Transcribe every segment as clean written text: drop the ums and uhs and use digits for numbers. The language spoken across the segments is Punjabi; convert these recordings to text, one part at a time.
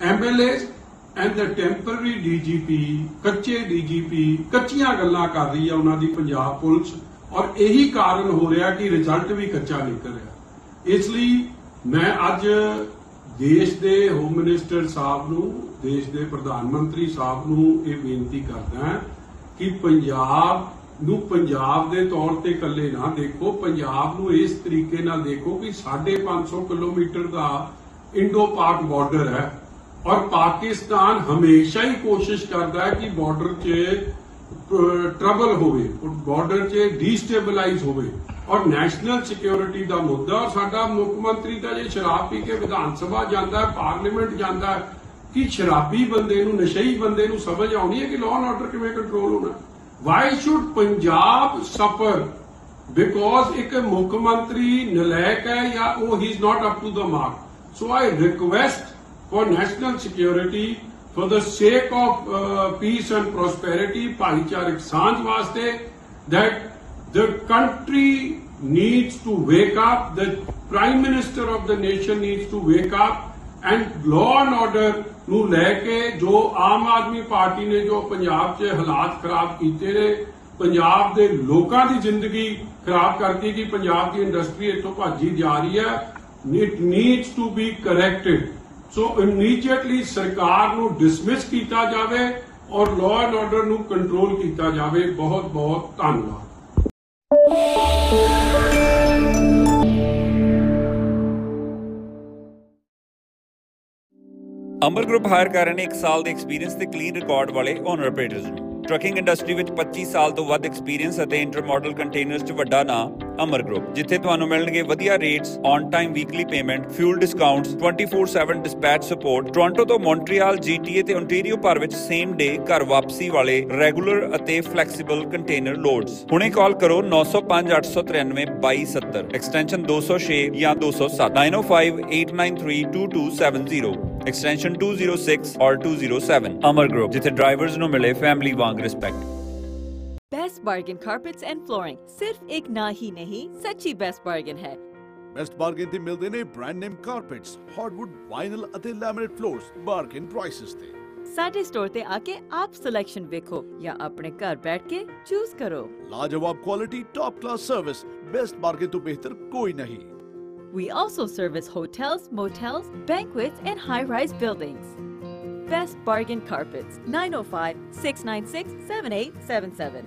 MLAs and the temporary DGP, ਕੱਚੇ DGP ਕੱਚੀਆਂ ਗੱਲਾਂ ਕਰ ਰਹੀ ਹੈ ਉਹਨਾਂ ਦੀ ਪੰਜਾਬ ਪੁਲਿਸ, ਔਰ ਇਹੀ ਕਾਰਨ ਹੋ ਰਿਹਾ ਕਿ ਰਿਜ਼ਲਟ ਵੀ ਕੱਚਾ ਨਿਕਲ ਰਿਹਾ। ਇਸ ਲਈ ਮੈਂ ਅੱਜ ਦੇਸ਼ ਦੇ ਹੋਮ ਮਿਨਿਸਟਰ ਸਾਹਿਬ ਨੂੰ, ਦੇਸ਼ ਦੇ ਪ੍ਰਧਾਨ ਮੰਤਰੀ ਸਾਹਿਬ ਨੂੰ ਇਹ ਬੇਨਤੀ ਕਰਦਾ ਹਾਂ ਕਿ ਪੰਜਾਬ ਨੂੰ ਪੰਜਾਬ ਦੇ ਤੌਰ ਤੇ ਇਕੱਲੇ ਨਾ ਦੇਖੋ, ਪੰਜਾਬ ਨੂੰ ਇਸ ਤਰੀਕੇ ਨਾਲ ਦੇਖੋ ਕਿ 550 ਕਿਲੋਮੀਟਰ ਦਾ ਇੰਡੋ ਪਾਕ ਬਾਰਡਰ ਹੈ ਔਰ ਪਾਕਿस्तान हमेशा ही कोशिश करता है कि बॉर्डर च ट्रबल होवे, बॉर्डर च डिस्टेबलाइज होवे और नैशनल सिक्योरिटी का मुद्दा। और साडा मुख्यमंत्री तो जो शराब पी के विधान सभा जाता है, पार्लीमेंट जाता है, कि शराबी बंदे नूं, नशई बंदे नूं समझ आउंदी है कि लॉ एंड ऑर्डर किवें कंट्रोल होना। Why should Punjab suffer because एक मुख्यमंत्री नलैक है या he is not up to the mark. So I request for national security, for the sake of peace and prosperity, ਭਾਈਚਾਰਕ ਸਾਂਝ ਵਾਸਤੇ, that the country needs to wake up, the prime minister of the nation needs to wake up, and law and order ਨੂੰ ਲੈ ਕੇ ਜੋ ਆਮ ਆਦਮੀ ਪਾਰਟੀ ਨੇ ਜੋ ਪੰਜਾਬ 'ਚ ਹਾਲਾਤ ਖਰਾਬ ਕੀਤੇ ਨੇ, ਪੰਜਾਬ ਦੇ ਲੋਕਾਂ ਦੀ ਜ਼ਿੰਦਗੀ ਖਰਾਬ ਕਰਤੀ ਕਿ ਪੰਜਾਬ ਦੀ ਇੰਡਸਟਰੀ ਇੱਥੋਂ ਭੱਜੀ ਜਾ ਰਹੀ ਹੈ, it needs to be corrected। So immediately ਸਰਕਾਰ ਨੂੰ ਡਿਸਮਿਸ ਕੀਤਾ ਜਾਵੇ ਔਰ ਲਾਅ ਐਂਡ ਆਰਡਰ ਨੂੰ ਕੰਟਰੋਲ ਕੀਤਾ ਜਾਵੇ। ਬਹੁਤ ਬਹੁਤ ਧੰਨਵਾਦ। ਅਮਰ ਗਰੁੱਪ ਹਾਇਰ ਕਰ ਰਹੇ ਨੇ 1 ਸਾਲ ਦੇ ਐਕਸਪੀਰੀਅੰਸ ਤੇ ਕਲੀਨ ਰਿਕਾਰਡ ਵਾਲੇ ਓਨਰ ਆਪਰੇਟਰਸ ਨੂੰ। ਟਰੱਕਿੰਗ ਇੰਡਸਟਰੀ ਵਿੱਚ 25 ਸਾਲ ਤੋਂ ਵੱਧ ਐਕਸਪੀਰੀਅੰਸ ਅਤੇ ਇੰਟਰ ਮਾਡਲ ਕੰਟੇਨਰਸ 'ਚ ਵੱਡਾ ਨਾਂ ਅਮਰ ਗਰੁੱਪ, ਜਿੱਥੇ ਤੁਹਾਨੂੰ ਮਿਲਣਗੇ ਵਧੀਆ rates, on time weekly payment, fuel discounts, 24/7 dispatch support. Toronto ਤੋਂ ਮੌਂਟਰੀਅਲ, GTA ਤੇ ਓਨਟਾਰੀਓ ਭਰ ਵਿੱਚ ਸੇਮ ਡੇ ਘਰ ਵਾਪਸੀ ਵਾਲੇ ਰੈਗੂਲਰ ਅਤੇ ਫਲੈਕਸੀਬਲ ਕੰਟੇਨਰ ਲੋਡਸ। ਹੁਣੇ ਕਾਲ ਕਰੋ 905 893 2270, ਐਕਸਟੈਂਸ਼ਨ 206 ਜਾਂ 207, 9058932270, extension 206 or 207। Amar Group, जिथे ड्राइवर्स नु मिले family Wang respect. Best bargain carpets and flooring सिर्फ एक ना ही नहीं, सच्ची बेस्ट बार्गेन है। बेस्ट बार्गेन ते मिलदे ने brand name carpets, hardwood, vinyl ਅਤੇ ਲੈਮੀਨੇਟ ਫਲੋਰਸ ਬਾਰਗੇਨ ਪ੍ਰਾਈसेस ਤੇ। ਸਾਡੇ ਸਟੋਰ ਤੇ ਆਕੇ ਆਪ ਸਿਲੈਕਸ਼ਨ ਵੇਖੋ ਜਾਂ ਆਪਣੇ ਘਰ ਬੈਠ ਕੇ ਚੂਜ਼ ਕਰੋ। ਲਾਜਵਾਬ quality, top class service, best bargain ਤੋਂ ਬਿਹਤਰ ਕੋਈ ਨਹੀਂ। We also service hotels, motels, banquets and high-rise buildings. Best Bargain Carpets, 905-696-7877.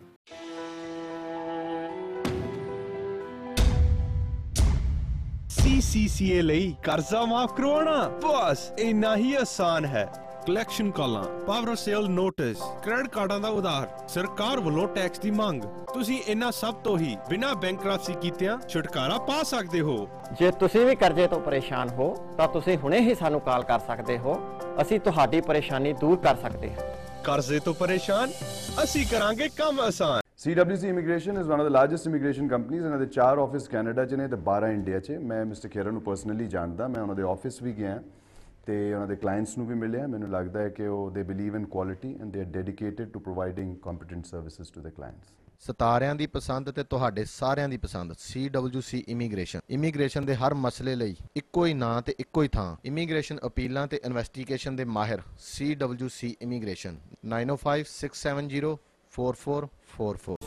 CCCA ਲਈ ਕਰਜ਼ਾ ਮਾਫ ਕਰਵਾਉਣਾ ਬਸ ਇੰਨਾ ਹੀ ਆਸਾਨ ਹੈ। ਕਲੈਕਸ਼ਨ ਕਾਲਾਂ, ਪਾਵਰ ਸੇਲ ਨੋਟਿਸ, ਕ੍ਰੈਡਿਟ ਕਾਰਡਾਂ ਦਾ ਉਧਾਰ, ਸਰਕਾਰ ਵੱਲੋਂ ਟੈਕਸ ਦੀ ਮੰਗ, ਤੁਸੀਂ ਇਹਨਾਂ ਸਭ ਤੋਂ ਹੀ ਬਿਨਾਂ ਬੈਂਕਰਪਸੀ ਕੀਤਿਆਂ ਛੁਟਕਾਰਾ ਪਾ ਸਕਦੇ ਹੋ। ਜੇ ਤੁਸੀਂ ਵੀ ਕਰਜ਼ੇ ਤੋਂ ਪਰੇਸ਼ਾਨ ਹੋ ਤਾਂ ਤੁਸੀਂ ਹੁਣੇ ਹੀ ਸਾਨੂੰ ਕਾਲ ਕਰ ਸਕਦੇ ਹੋ, ਅਸੀਂ ਤੁਹਾਡੀ ਪਰੇਸ਼ਾਨੀ ਦੂਰ ਕਰ ਸਕਦੇ ਹਾਂ। ਕਰਜ਼ੇ ਤੋਂ ਪਰੇਸ਼ਾਨ, ਅਸੀਂ ਕਰਾਂਗੇ ਕੰਮ ਆਸਾਨ। CWC Immigration is one of the largest immigration companies। ਇਹਨਾਂ ਦੇ 4 ਆਫਿਸ ਕੈਨੇਡਾ 'ਚ ਨੇ ਤੇ 12 ਇੰਡੀਆ 'ਚ। ਮੈਂ ਮਿਸਟਰ ਖੇਰਾ ਨੂੰ ਪਰਸਨਲੀ ਜਾਣਦਾ, ਮੈਂ ਉਹਨਾਂ ਦੇ ਆਫਿਸ ਵੀ ਗਿਆ ਤੇ ਉਹਨਾਂ ਦੇ ਕਲਾਇੰਟਸ ਨੂੰ ਵੀ ਮਿਲਿਆ। ਮੈਨੂੰ ਲੱਗਦਾ ਹੈ ਕਿ ਉਹ ਦੇ believe in quality and they are dedicated to providing competent services to the clients. ਸਿਤਾਰਿਆਂ ਦੀ ਪਸੰਦ ਤੇ ਤੁਹਾਡੇ ਸਾਰਿਆਂ ਦੀ ਪਸੰਦ CWC ਇਮੀਗ੍ਰੇਸ਼ਨ ਦੇ ਹਰ ਮਸਲੇ ਲਈ ਇੱਕੋ ਹੀ ਨਾਂ ਤੇ ਇੱਕੋ ਹੀ ਥਾਂ। ਇਮੀਗ੍ਰੇਸ਼ਨ ਅਪੀਲਾਂ ਤੇ ਇਨਵੈਸਟੀਗੇਸ਼ਨ ਦੇ ਮਾਹਿਰ CWC ਇਮੀਗ੍ਰੇਸ਼ਨ, 9056704444।